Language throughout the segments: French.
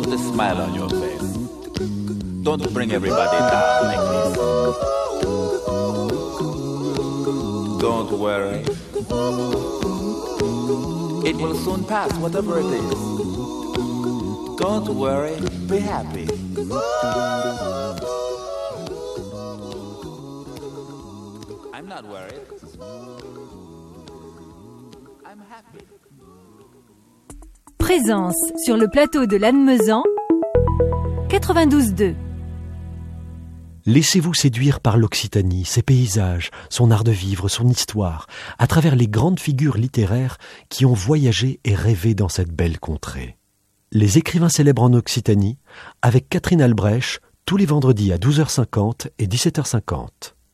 Put a smile on your face. Don't bring everybody down like this. Don't worry. It will soon pass, whatever it is. Don't worry, be happy. I'm not worried. I'm happy. Présence sur le plateau de Lannemezan, 92.2. Laissez-vous séduire par l'Occitanie, ses paysages, son art de vivre, son histoire, à travers les grandes figures littéraires qui ont voyagé et rêvé dans cette belle contrée. Les écrivains célèbres en Occitanie, avec Catherine Albrecht, tous les vendredis à 12h50 et 17h50.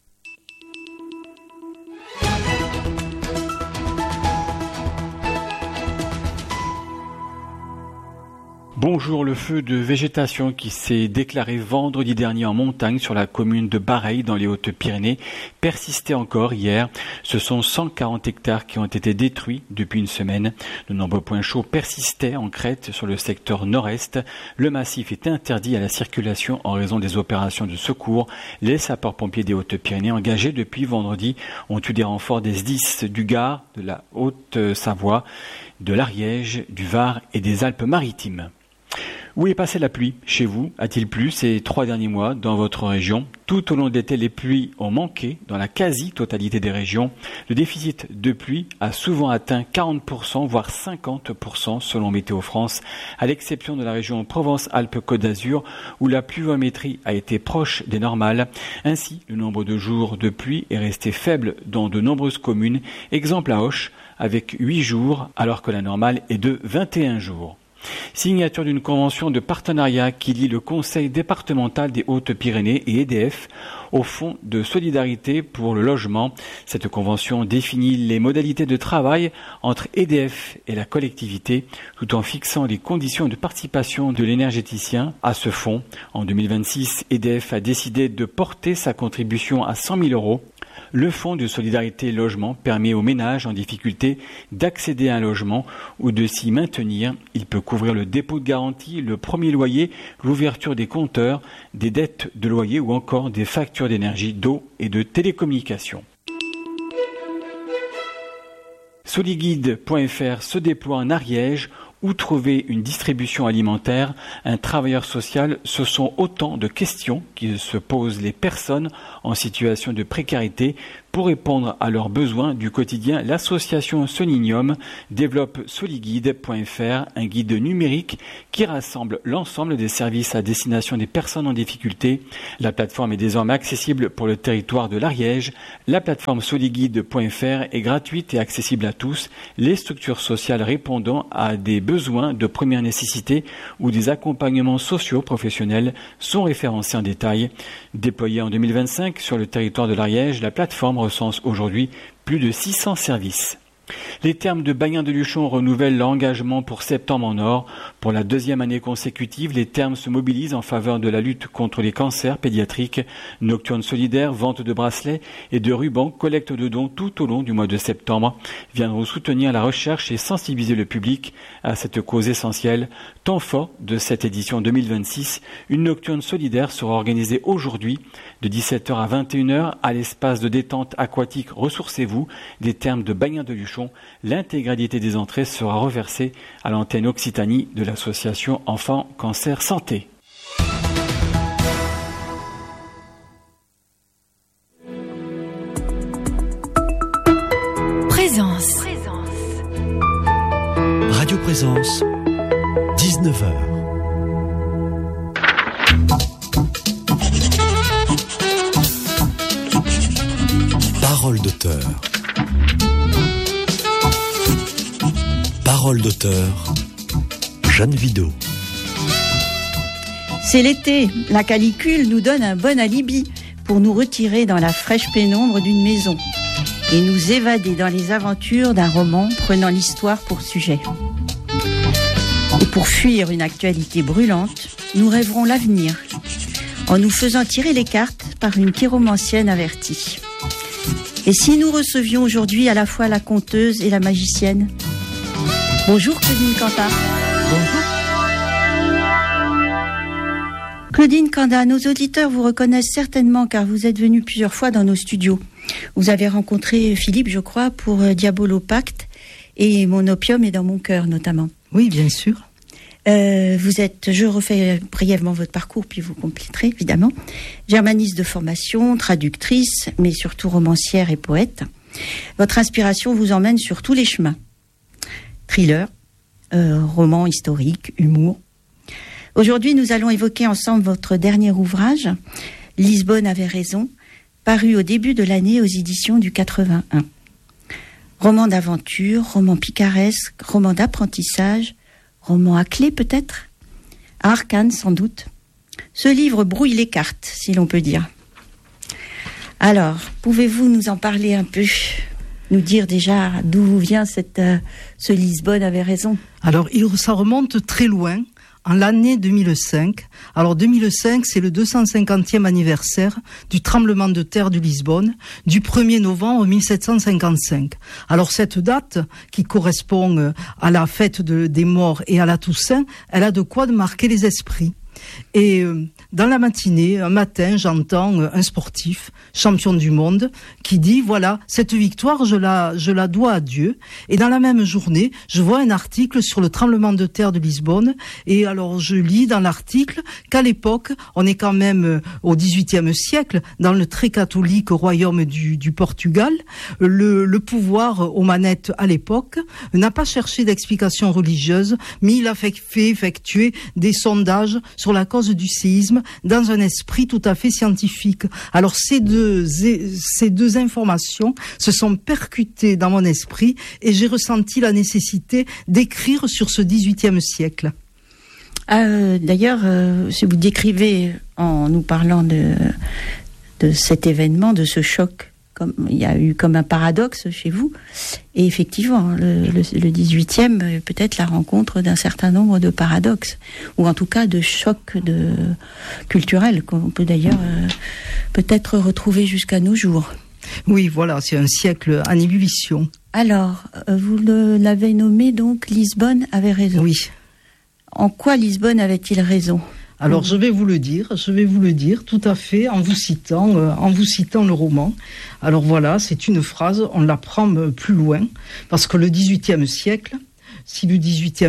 Bonjour, le feu de végétation qui s'est déclaré vendredi dernier en montagne sur la commune de Bareilles dans les Hautes-Pyrénées persistait encore hier. Ce sont 140 hectares qui ont été détruits depuis une semaine. De nombreux points chauds persistaient en crête sur le secteur nord-est. Le massif est interdit à la circulation en raison des opérations de secours. Les sapeurs-pompiers des Hautes-Pyrénées engagés depuis vendredi ont eu des renforts des SDIS du Gard, de la Haute-Savoie, de l'Ariège, du Var et des Alpes-Maritimes. Où est passée la pluie chez vous? A-t-il plu ces 3 derniers mois dans votre région? Tout au long de l'été, les pluies ont manqué dans la quasi-totalité des régions. Le déficit de pluie a souvent atteint 40%, voire 50% selon Météo France, à l'exception de la région Provence-Alpes-Côte d'Azur, où la pluviométrie a été proche des normales. Ainsi, le nombre de jours de pluie est resté faible dans de nombreuses communes. Exemple à Auch, avec 8 jours, alors que la normale est de 21 jours. Signature d'une convention de partenariat qui lie le Conseil départemental des Hautes-Pyrénées et EDF au Fonds de solidarité pour le logement. Cette convention définit les modalités de travail entre EDF et la collectivité, tout en fixant les conditions de participation de l'énergéticien à ce fonds. En 2026, EDF a décidé de porter sa contribution à 100 000 €. Le Fonds de solidarité logement permet aux ménages en difficulté d'accéder à un logement ou de s'y maintenir. Il peut couvrir le dépôt de garantie, le premier loyer, l'ouverture des compteurs, des dettes de loyer ou encore des factures d'énergie, d'eau et de télécommunications. Soliguide.fr se déploie en Ariège. Où trouver une distribution alimentaire, un travailleur social, ce sont autant de questions qui se posent les personnes en situation de précarité. Pour répondre à leurs besoins du quotidien, l'association Solinium développe Soliguide.fr, un guide numérique qui rassemble l'ensemble des services à destination des personnes en difficulté. La plateforme est désormais accessible pour le territoire de l'Ariège. La plateforme Soliguide.fr est gratuite et accessible à tous. Les structures sociales répondant à des besoins de première nécessité ou des accompagnements sociaux professionnels sont référencés en détail. Déployée en 2025 sur le territoire de l'Ariège, la plateforme recense aujourd'hui plus de 600 services. Les Thermes de Bagnin-de-Luchon renouvellent l'engagement pour Septembre en Or. Pour la 2e année consécutive, les Thermes se mobilisent en faveur de la lutte contre les cancers pédiatriques. Nocturnes solidaires, vente de bracelets et de rubans, collecte de dons tout au long du mois de septembre viendront soutenir la recherche et sensibiliser le public à cette cause essentielle. Temps fort de cette édition 2026, une nocturne solidaire sera organisée aujourd'hui de 17h à 21h à l'espace de détente aquatique Ressourcez-vous des Thermes de Bagnin-de-Luchon. L'intégralité des entrées sera reversée à l'antenne Occitanie de l'association Enfants Cancer Santé. Présence. Radio Présence, 19h. Parole d'auteur. Parole d'auteur, Jeanne Vidot. C'est l'été, la canicule nous donne un bon alibi pour nous retirer dans la fraîche pénombre d'une maison et nous évader dans les aventures d'un roman prenant l'histoire pour sujet. Et pour fuir une actualité brûlante, nous rêverons l'avenir en nous faisant tirer les cartes par une chiromancienne avertie. Et si nous recevions aujourd'hui à la fois la conteuse et la magicienne? Bonjour Claudine Cantat. Bonjour. Claudine Canda, nos auditeurs vous reconnaissent certainement car vous êtes venue plusieurs fois dans nos studios. Vous avez rencontré Philippe, je crois, pour Diabolo Pacte et Mon opium est dans mon cœur notamment. Oui, bien sûr. Je refais brièvement votre parcours, puis vous compléterez évidemment. Germaniste de formation, traductrice, mais surtout romancière et poète. Votre inspiration vous emmène sur tous les chemins. Thriller, roman historique, humour. Aujourd'hui, nous allons évoquer ensemble votre dernier ouvrage, Lisbonne avait raison, paru au début de l'année aux éditions du 81. Roman d'aventure, roman picaresque, roman d'apprentissage, roman à clé peut-être, à arcane sans doute. Ce livre brouille les cartes, si l'on peut dire. Alors, pouvez-vous nous en parler un peu ? Nous dire déjà d'où vient ce Lisbonne avait raison ? Alors, ça remonte très loin, en l'année 2005. Alors 2005, c'est le 250e anniversaire du tremblement de terre de Lisbonne, du 1er novembre 1755. Alors cette date, qui correspond à la fête des morts et à la Toussaint, elle a de quoi marquer les esprits. Et dans la matinée, un matin, j'entends un sportif, champion du monde, qui dit, voilà, cette victoire, je la dois à Dieu. Et dans la même journée, je vois un article sur le tremblement de terre de Lisbonne. Et alors, je lis dans l'article qu'à l'époque, on est quand même au XVIIIe siècle, dans le très catholique royaume du Portugal. Le pouvoir aux manettes à l'époque n'a pas cherché d'explication religieuse, mais il a fait effectuer des sondages sur la cause du séisme dans un esprit tout à fait scientifique. Alors ces deux informations se sont percutées dans mon esprit et j'ai ressenti la nécessité d'écrire sur ce XVIIIe siècle. D'ailleurs, si vous décrivez en nous parlant de cet événement, de ce choc, comme il y a eu comme un paradoxe chez vous, et effectivement, le 18e, peut-être la rencontre d'un certain nombre de paradoxes, ou en tout cas de chocs culturels, qu'on peut d'ailleurs peut-être retrouver jusqu'à nos jours. Oui, voilà, c'est un siècle en ébullition. Alors, vous l'avez nommé donc, Lisbonne avait raison. Oui. En quoi Lisbonne avait-il raison ? Alors je vais vous le dire tout à fait en vous citant le roman. Alors voilà, c'est une phrase, on la prend plus loin, parce que le XVIIIe siècle, c'est le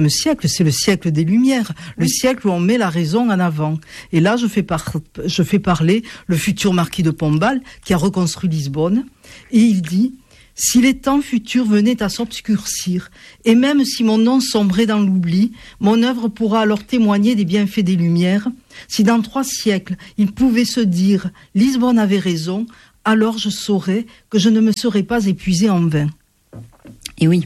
siècle des Lumières, le siècle où on met la raison en avant. Et là, je fais parler le futur marquis de Pombal, qui a reconstruit Lisbonne, et il dit: si les temps futurs venaient à s'obscurcir, et même si mon nom sombrait dans l'oubli, mon œuvre pourra alors témoigner des bienfaits des Lumières. Si dans 3 siècles, il pouvait se dire « Lisbonne avait raison », alors je saurais que je ne me serais pas épuisé en vain. Et oui.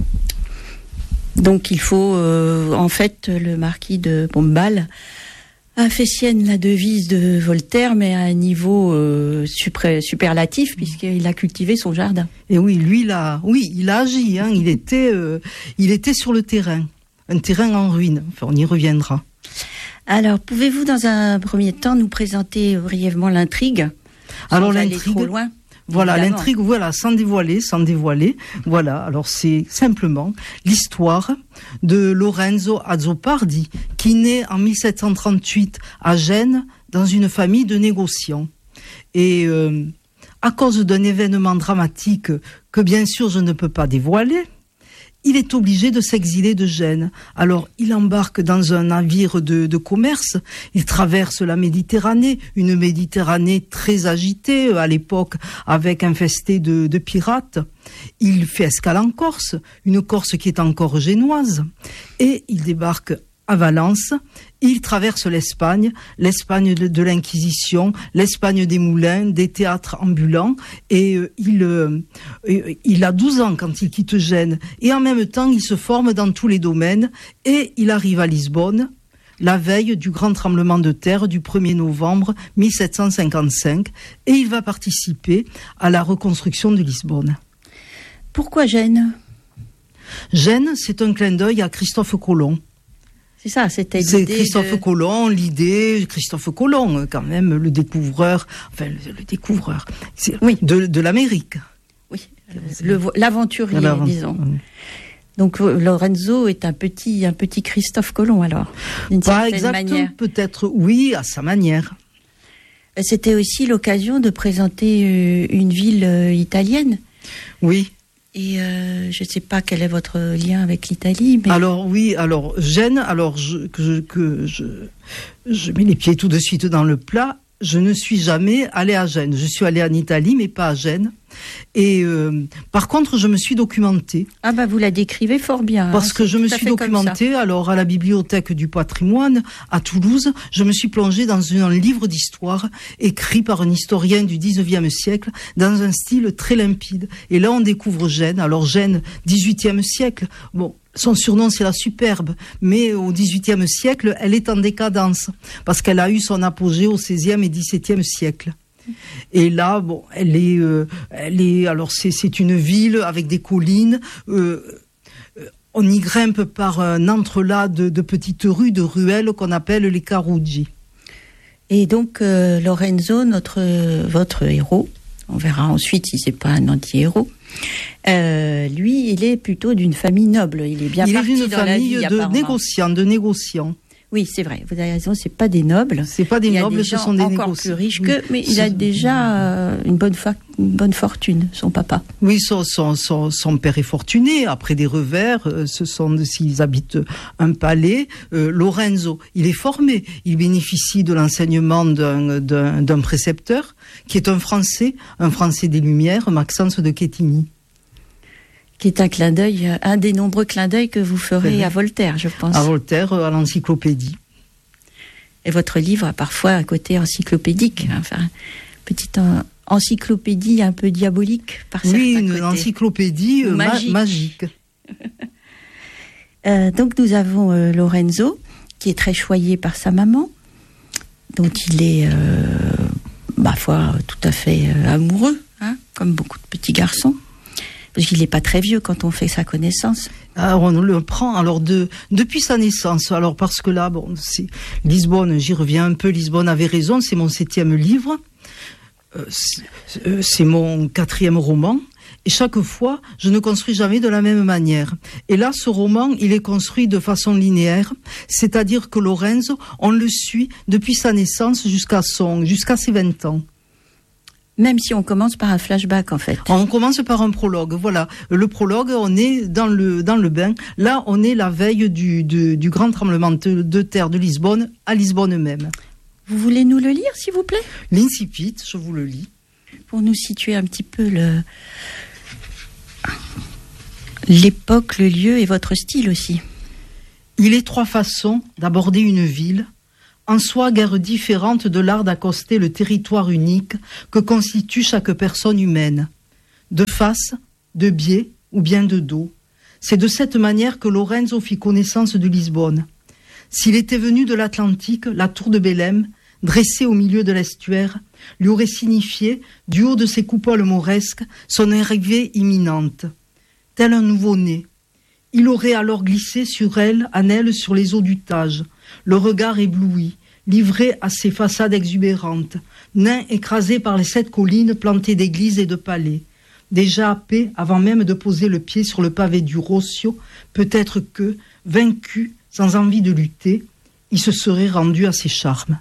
Donc il faut, en fait, le marquis de Pombal a fait sienne la devise de Voltaire, mais à un niveau superlatif, puisqu'il a cultivé son jardin. Et oui, il a agi. Hein, il était sur le terrain, un terrain en ruine. Enfin, on y reviendra. Alors, pouvez-vous, dans un premier temps, nous présenter brièvement l'intrigue ? Alors, l'intrigue. Trop loin. Voilà, évidemment. L'intrigue, voilà, sans dévoiler. Voilà, alors c'est simplement l'histoire de Lorenzo Azzopardi, qui naît en 1738 à Gênes, dans une famille de négociants. Et à cause d'un événement dramatique que bien sûr je ne peux pas dévoiler, il est obligé de s'exiler de Gênes. Alors, il embarque dans un navire de commerce, il traverse la Méditerranée, une Méditerranée très agitée à l'époque, avec infestée de pirates. Il fait escale en Corse, une Corse qui est encore génoise, et il débarque à Valence. Il traverse l'Espagne de l'Inquisition, l'Espagne des moulins, des théâtres ambulants, et il a 12 ans quand il quitte Gênes, et en même temps il se forme dans tous les domaines, et il arrive à Lisbonne, la veille du grand tremblement de terre du 1er novembre 1755, et il va participer à la reconstruction de Lisbonne. Pourquoi Gênes ? Gênes, c'est un clin d'œil à Christophe Colomb. C'est ça, c'était l'idée. C'est Christophe Colomb, quand même, le découvreur, oui. de l'Amérique. Oui, l'aventurier, disons. Donc Lorenzo est un petit Christophe Colomb alors, d'une certaine manière. Peut-être oui, à sa manière. C'était aussi l'occasion de présenter une ville italienne. Oui. Et je ne sais pas quel est votre lien avec l'Italie. Mais... Alors Gênes, je mets les pieds tout de suite dans le plat. Je ne suis jamais allée à Gênes. Je suis allée en Italie, mais pas à Gênes. Et par contre, je me suis documentée. Ah bah vous la décrivez fort bien. Parce que je me suis documentée, alors à la Bibliothèque du Patrimoine, à Toulouse, je me suis plongée dans un livre d'histoire écrit par un historien du 19e siècle, dans un style très limpide. Et là, on découvre Gênes. Alors Gênes, 18e siècle, bon... Son surnom, c'est la Superbe, mais au XVIIIe siècle, elle est en décadence, parce qu'elle a eu son apogée au XVIe et XVIIe siècle. Et là, bon, elle est, alors c'est une ville avec des collines, on y grimpe par un entrelac de petites rues, de ruelles qu'on appelle les Caruggi. Et donc, Lorenzo, votre héros, on verra ensuite si c'est pas un anti-héros, lui, il est plutôt d'une famille noble. Il est bien parti dans la vie, de négociants. Oui, c'est vrai. Vous avez raison. C'est pas des nobles. C'est pas des nobles, ce sont des négociants. Encore plus riches que, mais il a déjà une bonne fortune, son papa. Oui, son père est fortuné. Après des revers, s'ils habitent un palais. Lorenzo, il est formé. Il bénéficie de l'enseignement d'un précepteur qui est un Français des Lumières, Maxence de Quetigny. Qui est un clin d'œil, un des nombreux clins d'œil que vous ferez à Voltaire, je pense. À Voltaire, à l'encyclopédie. Et votre livre a parfois un côté encyclopédique, enfin, petite encyclopédie un peu diabolique par certains côtés. Oui, une encyclopédie magique. Donc nous avons Lorenzo, qui est très choyé par sa maman, dont il est, ma foi, tout à fait amoureux, hein, comme beaucoup de petits garçons. Parce qu'il n'est pas très vieux quand on fait sa connaissance. Alors on le prend depuis sa naissance. Alors parce que là, bon, c'est Lisbonne, j'y reviens un peu. Lisbonne avait raison, c'est mon 7e livre. C'est mon 4e roman. Et chaque fois, je ne construis jamais de la même manière. Et là, ce roman, il est construit de façon linéaire. C'est-à-dire que Lorenzo, on le suit depuis sa naissance jusqu'à ses 20 ans. Même si on commence par un flashback, en fait. On commence par un prologue, voilà. Le prologue, on est dans le bain. Là, on est la veille du grand tremblement de terre de Lisbonne, à Lisbonne même. Vous voulez nous le lire, s'il vous plaît ? L'incipit, je vous le lis. Pour nous situer un petit peu l'époque, le lieu et votre style aussi. Il est 3 façons d'aborder une ville, en soi guère différente de l'art d'accoster le territoire unique que constitue chaque personne humaine. De face, de biais ou bien de dos. C'est de cette manière que Lorenzo fit connaissance de Lisbonne. S'il était venu de l'Atlantique, la tour de Belém, dressée au milieu de l'estuaire, lui aurait signifié, du haut de ses coupoles mauresques, son arrivée imminente. Tel un nouveau-né. Il aurait alors glissé sur elle sur les eaux du Tage, le regard ébloui, livré à ses façades exubérantes, nain écrasé par les 7 collines plantées d'églises et de palais. Déjà happé avant même de poser le pied sur le pavé du Rossio, peut-être que, vaincu, sans envie de lutter, il se serait rendu à ses charmes.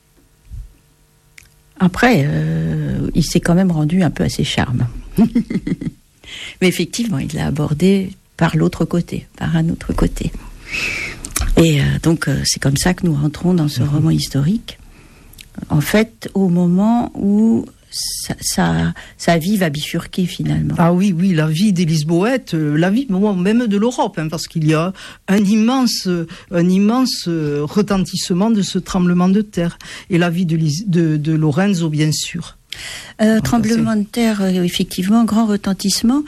Après, il s'est quand même rendu un peu à ses charmes. Mais effectivement, il l'a abordé par l'autre côté, par un autre côté. Et donc, c'est comme ça que nous rentrons dans ce roman historique. En fait, au moment où sa vie va bifurquer finalement. Ah oui, la vie des Lisboètes, la vie même de l'Europe, hein, parce qu'il y a un immense retentissement de ce tremblement de terre. Et la vie de Lorenzo, bien sûr. Tremblement de terre, effectivement, grand retentissement.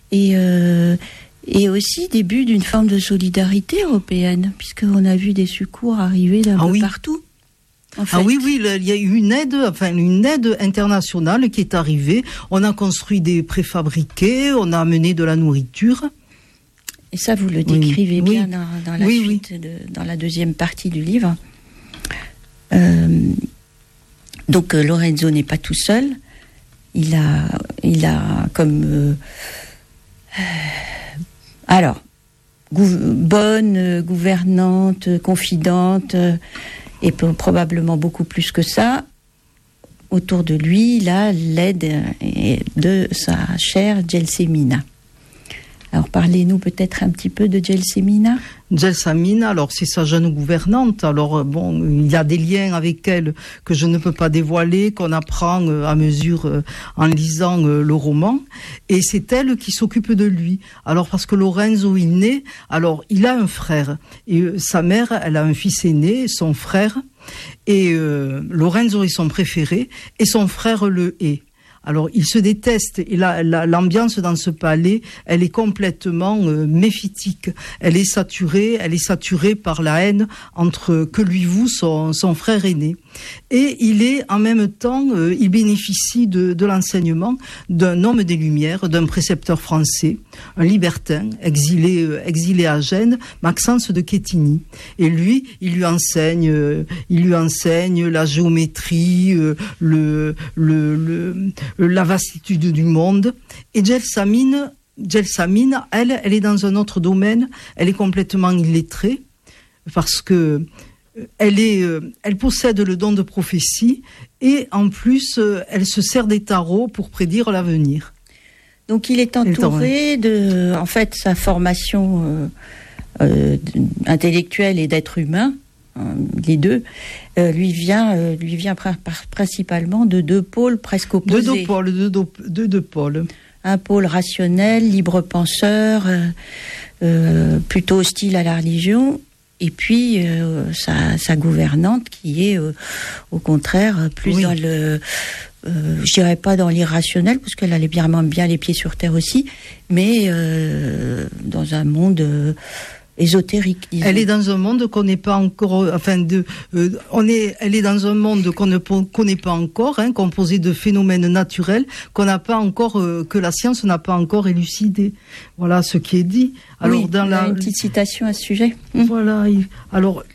Et aussi début d'une forme de solidarité européenne, puisqu'on a vu des secours arriver d'un peu partout. En fait. Ah oui, il y a eu une aide internationale qui est arrivée. On a construit des préfabriqués, on a amené de la nourriture. Et ça, vous le décrivez bien dans la suite, dans la deuxième partie du livre. Donc Lorenzo n'est pas tout seul. Il a comme... Alors, bonne, gouvernante, confidente, et probablement beaucoup plus que ça. Autour de lui, il a l'aide de sa chère Gelsomina. Alors parlez-nous peut-être un petit peu de Gelsomina. Gelsomina, alors c'est sa jeune gouvernante. Alors bon, il y a des liens avec elle que je ne peux pas dévoiler, qu'on apprend à mesure en lisant le roman. Et c'est elle qui s'occupe de lui. Alors parce que Lorenzo il naît, alors il a un frère et sa mère, elle a un fils aîné, son frère. Et Lorenzo est son préféré et son frère le hait. Alors, ils se détestent et l'ambiance dans ce palais, elle est complètement méphitique. Elle est saturée par la haine entre que lui voue son frère aîné. Et il est en même temps, il bénéficie de l'enseignement d'un homme des Lumières, d'un précepteur français, un libertin exilé à Gênes, Maxence de Quetigny. Et lui, il lui enseigne la géométrie, la vastitude du monde. Et Gelsomina, elle est dans un autre domaine. Elle est complètement illettrée parce que elle possède le don de prophétie et en plus, elle se sert des tarots pour prédire l'avenir. Donc il est entouré de, en fait, sa formation intellectuelle et d'être humain. Les deux, lui vient principalement de deux pôles presque opposés. Deux pôles. Un pôle rationnel, libre penseur, plutôt hostile à la religion, et puis sa gouvernante qui est au contraire plus dans le... je dirais pas dans l'irrationnel, parce qu'elle a bien les pieds sur terre aussi, mais dans un monde... ésotérique. Disons. Elle est dans un monde qu'on n'est pas encore, elle est dans un monde qu'on ne connaît pas encore, composé de phénomènes naturels qu'on n'a pas encore, que la science n'a pas encore élucidé. Voilà ce qui est dit. Alors, il y a une petite citation à ce sujet. Voilà. Alors,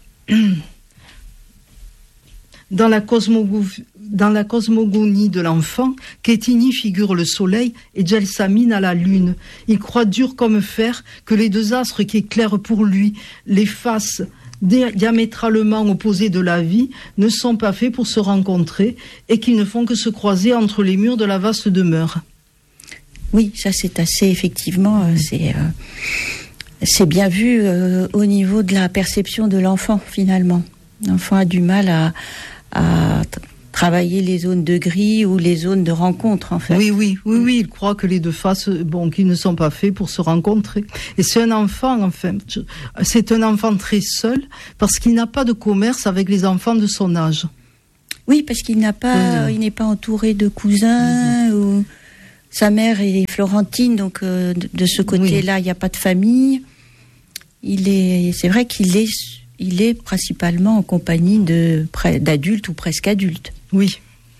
dans la cosmogonie de l'enfant, Quetigny figure le soleil et Gelsomina la lune. Il croit dur comme fer que les deux astres qui éclairent pour lui les faces diamétralement opposées de la vie ne sont pas faits pour se rencontrer et qu'ils ne font que se croiser entre les murs de la vaste demeure. Oui, ça c'est assez, effectivement, c'est bien vu au niveau de la perception de l'enfant, finalement. L'enfant a du mal à travailler les zones de gris ou les zones de rencontre, en fait. Oui, il croit que les deux faces, qu'ils ne sont pas faits pour se rencontrer. Et c'est un enfant, c'est un enfant très seul, parce qu'il n'a pas de commerce avec les enfants de son âge. Oui, parce qu'il n'est pas entouré de cousins, ou sa mère est florentine, donc de ce côté-là, il n'y a pas de famille. C'est vrai qu'il est principalement en compagnie d'adultes ou presque adultes. Oui.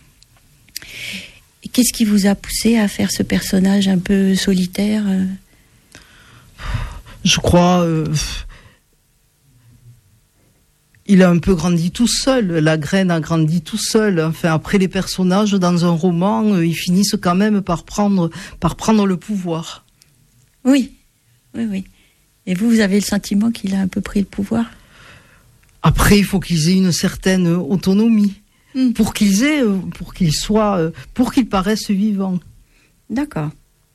Et qu'est-ce qui vous a poussé à faire ce personnage un peu solitaire ? Je crois... il a un peu grandi tout seul. La graine a grandi tout seul. Enfin, après, les personnages, dans un roman, ils finissent quand même par prendre le pouvoir. Oui. Et vous avez le sentiment qu'il a un peu pris le pouvoir ? Après, il faut qu'ils aient une certaine autonomie pour qu'ils paraissent vivants. D'accord.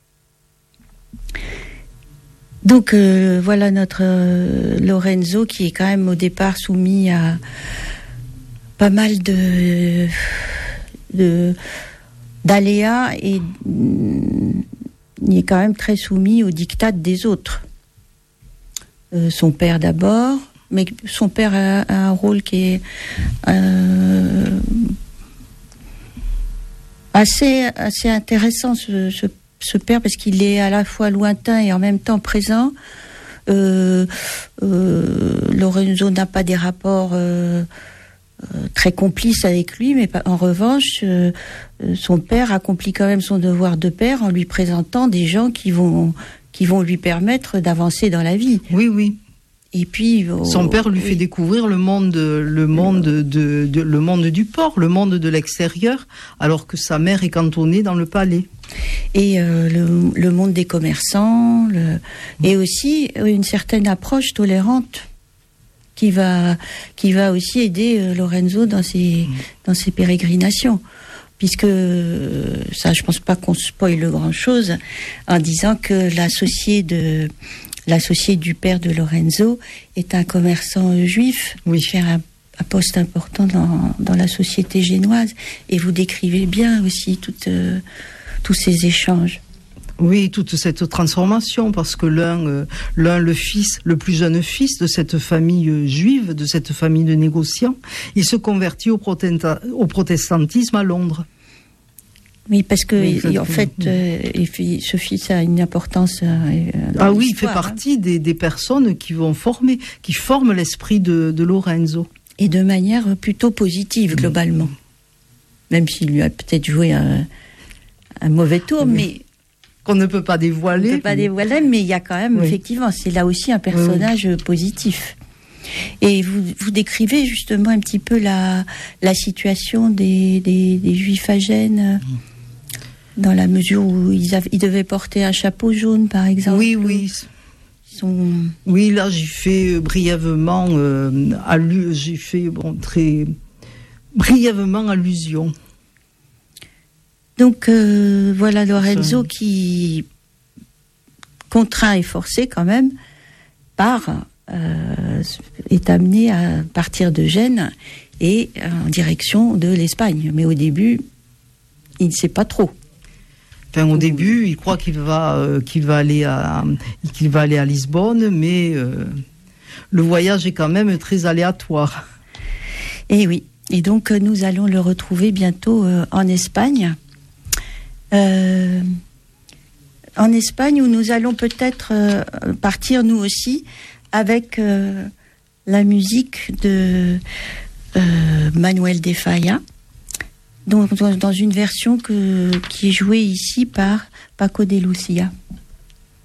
Donc voilà notre Lorenzo qui est quand même au départ soumis à pas mal d'aléas et il est quand même très soumis aux diktats des autres. Son père d'abord. Mais son père a un rôle qui est assez intéressant, ce père, parce qu'il est à la fois lointain et en même temps présent. Lorenzo n'a pas des rapports très complices avec lui, mais en revanche, son père accomplit quand même son devoir de père en lui présentant des gens qui vont lui permettre d'avancer dans la vie. Oui. Et puis son père lui fait découvrir le monde du port, le monde de l'extérieur, alors que sa mère est cantonnée dans le palais. Et le monde des commerçants, et aussi une certaine approche tolérante qui va aussi aider Lorenzo dans ses pérégrinations. Puisque ça, je pense pas qu'on spoile grand-chose en disant que l'associé du père de Lorenzo est un commerçant juif, qui a un poste important dans la société génoise. Et vous décrivez bien aussi tous ces échanges. Oui, toute cette transformation, parce que l'un, le plus jeune fils de cette famille juive, de cette famille de négociants, il se convertit au protestantisme à Londres. Oui, parce que en fait, ce fils a une importance. Il fait partie des personnes qui forment l'esprit de Lorenzo. Et de manière plutôt positive, globalement. Même s'il lui a peut-être joué un mauvais tour, mais qu'on ne peut pas dévoiler. On ne peut pas dévoiler, mais il y a quand même, effectivement, c'est là aussi un personnage positif. Et vous décrivez justement un petit peu la situation des Juifs à Gênes, dans la mesure où ils devaient porter un chapeau jaune, par exemple. Oui. Oui, là, j'y fais brièvement très brièvement allusion. Donc voilà Lorenzo qui, contraint et forcé quand même, est amené à partir de Gênes et en direction de l'Espagne. Mais au début, il ne sait pas trop. Enfin, au début, il croit qu'il va aller à Lisbonne, mais le voyage est quand même très aléatoire. Et oui. Et donc nous allons le retrouver bientôt en Espagne. En Espagne, où nous allons peut-être partir nous aussi avec la musique de Manuel de Falla, dans une version qui est jouée ici par Paco de Lucia.